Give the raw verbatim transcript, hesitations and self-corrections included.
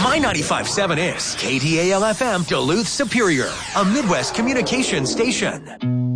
My ninety-five point seven is K D A L F M Duluth Superior, a Midwest communication station.